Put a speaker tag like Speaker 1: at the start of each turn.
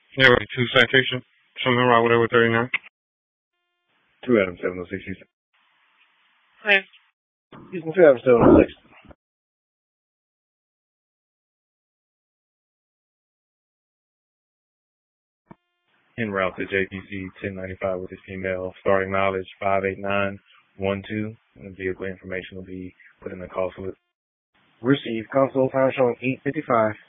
Speaker 1: Yeah, right. Two citation. Something wrong with it with 39.
Speaker 2: 2 Adam 706.
Speaker 1: Hey.
Speaker 2: Houston 2 Adam 706. En route to JPC 1095 with this female. Starting mileage 58912. And vehicle information will be put in the call slip. Received. Console time showing 8:55.